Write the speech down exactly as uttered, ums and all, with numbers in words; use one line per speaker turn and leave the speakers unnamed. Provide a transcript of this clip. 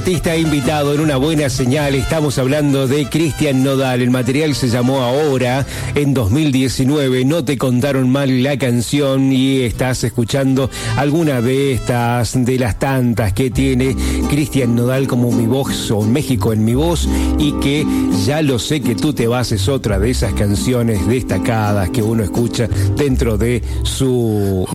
Artista invitado en una buena señal. Estamos hablando de Cristian Nodal. El material se llamó Ahora, en dos mil diecinueve. No te contaron mal la canción y estás escuchando alguna de estas, de las tantas que tiene Cristian Nodal como Mi Voz o México en Mi Voz, y que Ya lo sé que tú te vas es otra de esas canciones destacadas que uno escucha dentro de su